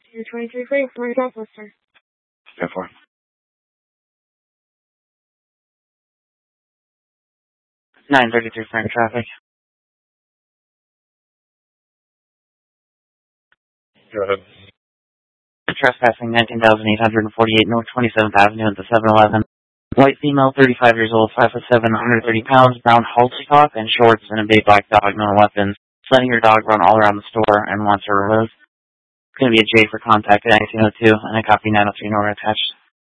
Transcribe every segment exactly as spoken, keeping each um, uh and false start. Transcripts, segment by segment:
Your twenty-three Frank, where drop list, sir? ten four. nine thirty-three Frank traffic. Go ahead. Trespassing nineteen thousand eight hundred forty-eight North twenty-seventh Avenue at the seven eleven. White female, thirty-five years old, five foot seven, one hundred thirty pounds, brown halter top and shorts, and a big black dog, no weapons. Letting your dog run all around the store and wants her removed. It's going to be a J for contact at nineteen oh two, and a copy nine oh three Nora attached.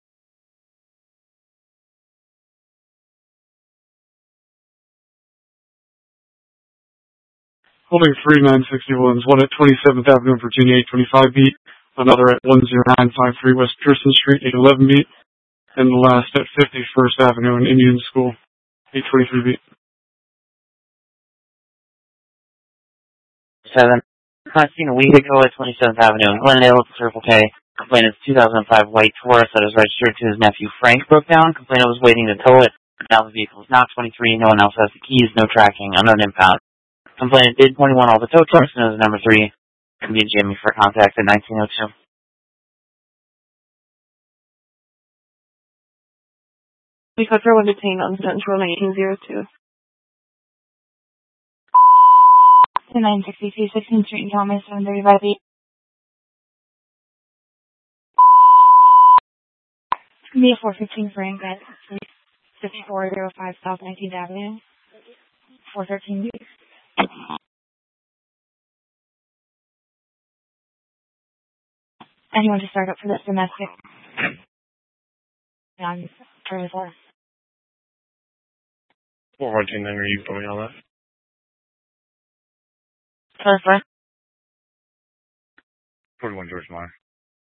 Holding three nine sixty-ones, one at twenty-seventh Avenue, Virginia, eight twenty-five beat. Another at one oh nine five three West Pearson Street, eight eleven beat. And the last at fifty-first Avenue in Indian School, eight twenty-three beat. seven. Crime scene a week ago at twenty-seventh Avenue in Glendale at Circle K. Complainant's two thousand five white Taurus that is registered to his nephew Frank broke down. Complainant was waiting to tow it. Now the vehicle is not twenty-three. No one else has the keys. No tracking. Unknown impound. Complainant did twenty-one all the tow trucks and is number three. Can be a Jimmy for contact at nineteen oh two. We cut for one detained on Central nineteen oh two. To nine sixty-two sixteenth Street in Thomas, seven thirty-five feet. It's going to be a four fifteen Frank at fifty-four oh five South nineteenth Avenue. four thirteen. Anyone to start up for this domestic? Yeah, I'm sorry for four fourteen, then are you for me on that? Sorry, Frank. forty-one George Meyer.